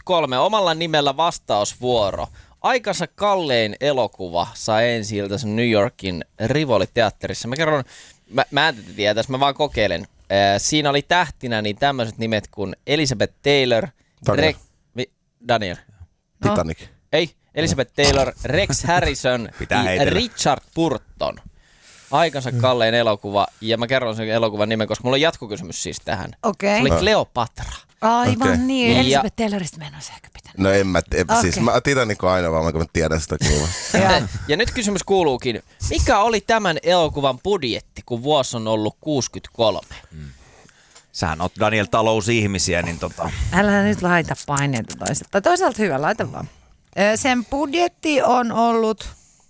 63 omalla nimellä vastausvuoro. Aikansa kallein elokuva sai ensi-iltansa New Yorkin Rivoli-teatterissa. Mä kerron, mä en tätä tietäisi, mä vaan kokeilen. Siinä oli tähtinä niin tämmöiset nimet kuin Elizabeth Taylor, Daniel. Titanic. Ei, Elizabeth Taylor, Rex Harrison ja Richard Burton. Aikansa kallein elokuva, ja mä kerron sen elokuvan nimen, koska mulla on jatkokysymys siis tähän. Okei. Se oli Cleopatra. Aivan niin, Elizabeth Taylorista mä en olisi ehkä pitänyt. No en mä, siis Titanic on aina vaan, kun mä tiedän sitä kuvaa. Ja nyt kysymys kuuluukin, mikä oli tämän elokuvan budjetti, kun vuosi on ollut 63? Sähän oot Daniel talousihmisiä, niin Älä nyt laita paineita toisaalta. Toisaalta hyvä, laita vaan. Sen budjetti on ollut...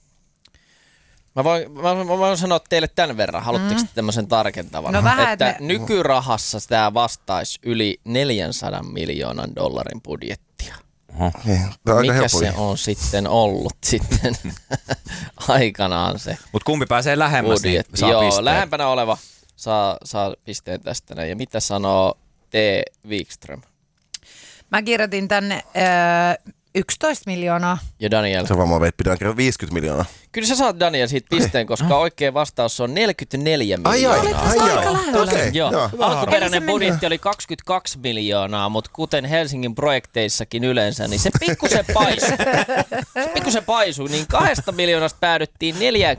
Mä voin sanoa teille tämän verran. Haluatteko tämmöisen tarkentavan? No vähän, että nykyrahassa tämä vastaisi yli $400 miljoonan budjettia. Mikä se on sitten ollut sitten aikanaan se Mutta kumpi pääsee lähemmäs, niin saa Joo, pisteen. lähempänä oleva saa pisteen tästä näin. Ja mitä sanoo T. Wikström? Mä kirjoitin tänne 11 miljoonaa. Ja Daniel? Se varmaan pidään kerran 50 miljoonaa. Kyllä sä saat Daniel siitä pisteen, koska oikea vastaus on 44 miljoonaa. Aika lähellä. Okay, joo. Alkuperäinen budjetti oli 22 miljoonaa, mutta kuten Helsingin projekteissakin yleensä, niin se pikkusen paisui. Niin 2 miljoonasta päädyttiin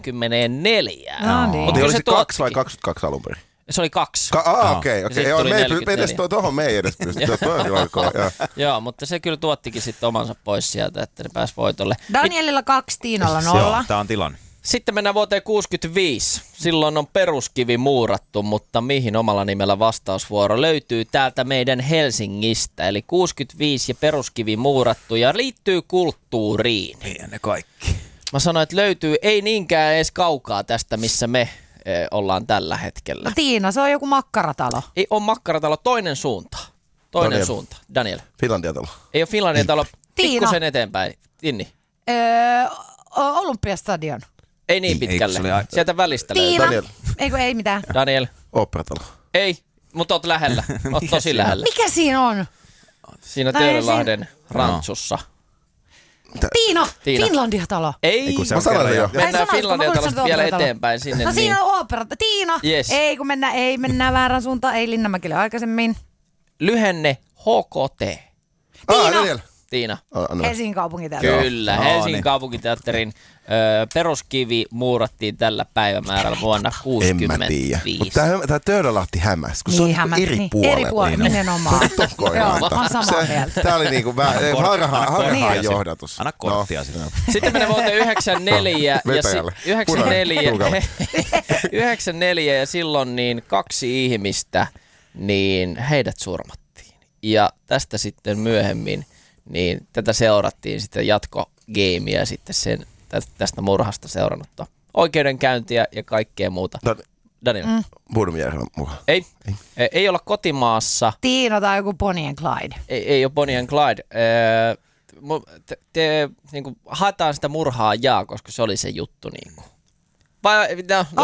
44. No niin. Mutta oli se 2 vai 22 alun perin? Se oli 2. Okei. Me edes tuohon me ei edes pysty. Joo, mutta se kyllä tuottikin sitten omansa pois sieltä, että ne pääsi voitolle. Danielilla 2, Tiinalla 0. Joo, tää on tilanne. Sitten mennään vuoteen 65. Silloin on peruskivi muurattu, mutta mihin omalla nimellä vastausvuoro löytyy täältä meidän Helsingistä. Eli 65 ja peruskivi muurattu ja liittyy kulttuuriin. Niin ne kaikki. Mä sanoin, että löytyy ei niinkään edes kaukaa tästä, missä me ollaan tällä hetkellä. No Tiina, se on joku makkaratalo. Ei ole makkaratalo, toinen suunta. Suunta. Daniel. Finlandia-talo. Ei ole Finlandia-talo, Tiina. pikkusen eteenpäin. Tinni. Olympiastadion. Ei niin pitkälle. Sieltä välistä Tiina. löytyy. Ei mitään. Daniel. Oopperatalo. Ei, mutta oot lähellä. Oot tosi lähellä. Mikä siinä on? Siinä Töölönlahden rantsussa. Tiina. Finlandia-talo. Ei, mä sanoin jo. Mennään Finlandia-talosta vielä eteenpäin sinne. No siinä on ooperatalo. Tiina. Yes. Ei, kun mennään väärän suuntaan. Ei Linnanmäkille aikaisemmin. Lyhenne HKT. Tiina. Tiina. Helsingin kaupunginteatteri. Kyllä, Helsingin kaupunginteatterin peruskivi muurattiin tällä päivämäärällä vuonna 1965. En mä tiedä. Mutta tämä Töölönlahti hämäs, kun se on eri puolella. Eri puolella, nimenomaan. Joo, on samaa mieltä. Tämä oli niinku harhaan johdatus. Anna korttia sinne. Sitten mennään vuoteen 94. 94 ja silloin niin 2 ihmistä, niin heidät surmattiin. Ja tästä sitten myöhemmin, niin tätä seurattiin sitten jatkogeimiä sitten sen tästä murhasta seurannutta oikeudenkäyntiä ja kaikkea muuta. Daniel. Bodomjärven mukaan. Ei olla kotimaassa. Tiina tai joku Bonnie and Clyde. Ei ole Bonnie and Clyde. Niin haetaan sitä murhaa koska se oli se juttu. Niin vai,